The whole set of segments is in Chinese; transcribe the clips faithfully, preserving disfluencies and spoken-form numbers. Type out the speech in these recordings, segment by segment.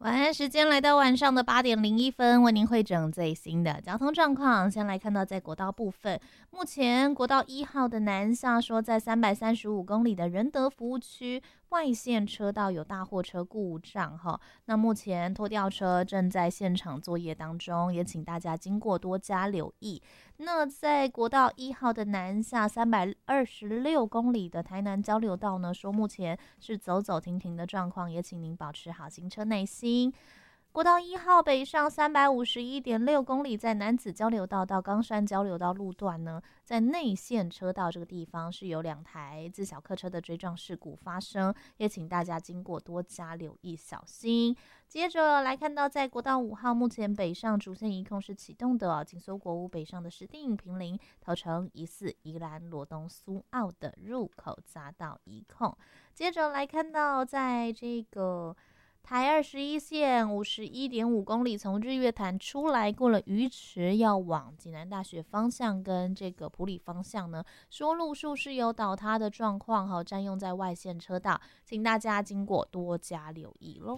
晚安时间来到晚上的八点零一分，为您汇整最新的交通状况。先来看到在国道部分，目前国道一号的南下说，在三百三十五公里的仁德服务区外线车道有大货车故障哈，那目前拖吊车正在现场作业当中，也请大家经过多加留意。那在国道一号的南下三百二十六公里的台南交流道呢，说目前是走走停停的状况，也请您保持好行车耐心。国道一号北上三百五十一点六公里，在南子交流道到冈山交流道路段呢，在内线车道这个地方是有两台自小客车的追撞事故发生，也请大家经过多加留意小心。接着来看到在国道五号，目前北上主线一控是启动的哦，紧缩国五北上的石碇坪林头城疑似宜兰罗东苏澳的入口匝道一控。接着来看到在这个台二十一线五十一点五公里，从日月潭出来，过了鱼池，要往济南大学方向跟这个埔里方向呢，说路数是有倒塌的状况哈，占用在外线车道，请大家经过多加留意咯。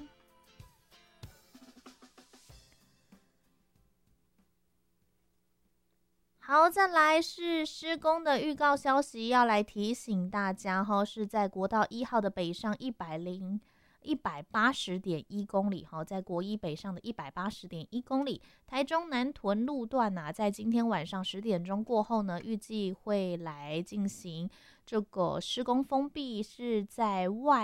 好，再来是施工的预告消息，要来提醒大家哈，是在国道一号的北上一百零。一百八十点一公里哈，在国一北上的一百八十点一公里，台中南屯路段啊，在今天晚上十点钟过后呢，预计会来进行这个施工封闭，是在外。